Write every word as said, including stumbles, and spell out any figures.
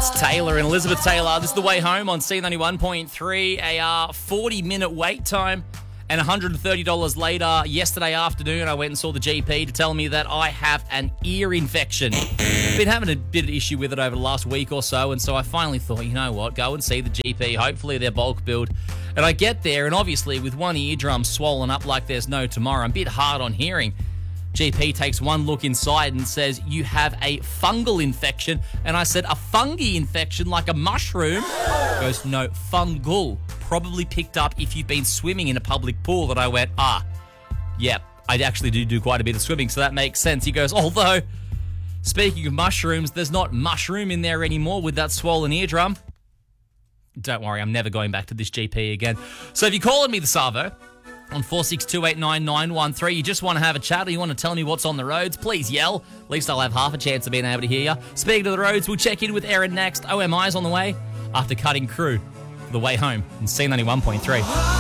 It's Taylor and Elizabeth Taylor. This is The Way Home on C ninety-one point three. A forty-minute wait time and one hundred thirty dollars later, yesterday afternoon, I went and saw the G P to tell me that I have an ear infection. Been having a bit of issue with it over the last week or so, and so I finally thought, you know what, go and see the G P. Hopefully they're bulk billed. And I get there, and obviously with one eardrum swollen up like there's no tomorrow, I'm a bit hard on hearing. G P takes one look inside and says, you have a fungal infection. And I said, a fungi infection like a mushroom? He goes, no, fungal. Probably picked up if you've been swimming in a public pool. That I went, ah, yep, I actually do do quite a bit of swimming, so that makes sense. He goes, although, speaking of mushrooms, there's not mushroom in there anymore with that swollen eardrum. Don't worry, I'm never going back to this G P again. So if you're calling me this Arvo, on four six two eight nine nine one three, you just want to have a chat or you want to tell me what's on the roads, please yell. At least I'll have half a chance of being able to hear you. Speaking of the roads, we'll check in with Erin next. O M I's on the way after cutting crew for The Way Home in C ninety-one point three.